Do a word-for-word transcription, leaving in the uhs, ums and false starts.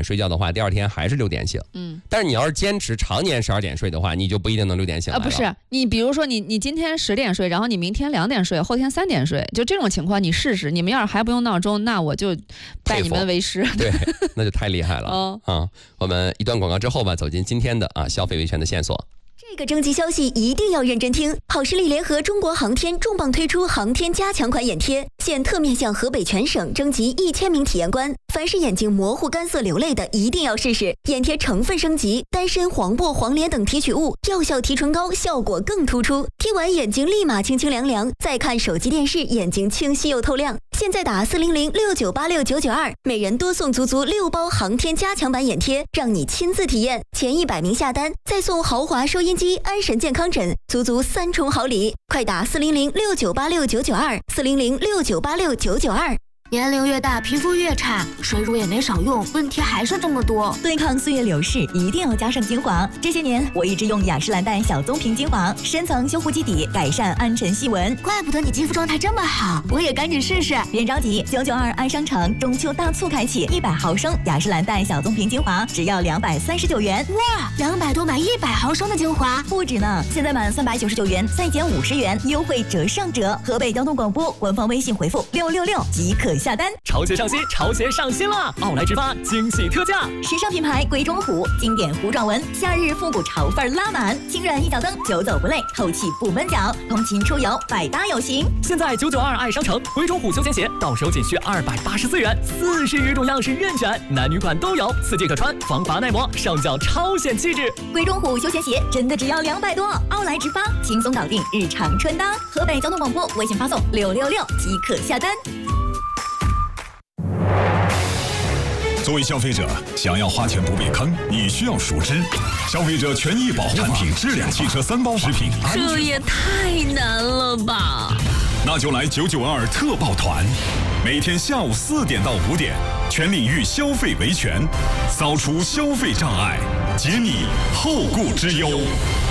点睡觉的话，第二天还是六点醒。嗯，但是你要是坚持常年十二点睡的话，你就不一定能六点醒来了。 啊，不是，你比如说你你今天十点睡，然后你明天两点睡，后天三点睡，就这种情况你试试。你们要是还不用闹钟，那我就拜你们为师。 对，那就太厉害了。哦、啊，我们一段广告之后吧，走进今天的啊消费维权的线索。 这个征集消息一定要认真听。好视力联合中国航天重磅推出航天加强款眼贴，现特面向河北全省征集一千名体验官，凡是眼睛模糊、干涩、流泪的，一定要试试。眼贴成分升级，丹参、黄柏、黄连等提取物，药效提纯高，效果更突出。贴完眼睛立马清清凉凉，再看手机电视，眼睛清晰又透亮。现在打四零零六九八六九九二，每人多送足足六包航天加强版眼贴，让你亲自体验。前一百名下单，再送豪华收音机、安神健康枕，足足三重好礼！快打四零零六九八六九九二，四零零六九八六九九二。 年龄越大，皮肤越差，水乳也没少用，问题还是这么多。 对抗岁月流逝，一定要加上精华。这些年，我一直用雅诗兰黛小棕瓶精华，深层修护基底，改善暗沉细纹。 怪不得你肌肤状态这么好，我也赶紧试试。 别着急，九九二爱商城中秋大促开启，一百毫升雅诗兰黛小棕瓶精华只要两百三十九元。 哇，两百多买一百毫升的精华， 不止呢！现在满三百九十九元再减五十元，优惠折上折。河北交通广播官方微信回复六六六即可下单。 潮鞋上新，潮鞋上新了！奥莱直发惊喜特价， 时尚品牌鬼冢虎，经典糊状纹，夏日复古潮范拉满，轻软一脚蹬，久走不累，透气不闷脚，通勤出游百搭有型。 现在九九二爱商城鬼冢虎休闲鞋，到手仅需二百八十四元，四十余种样式任选，男女款都有，四季可穿，防滑耐磨，上脚超显气质。 鬼冢虎休闲鞋真的只要两百多，奥莱直发轻松搞定日常穿搭。河北交通广播微信发送六六六即可下单。 作为消费者，想要花钱不被坑，你需要熟知消费者权益保护法、产品质量、汽车三包法、食品安全。 这也太难了吧！ 那就来九九二特报团，每天下午四点到五点，全领域消费维权，扫除消费障碍，解你后顾之忧。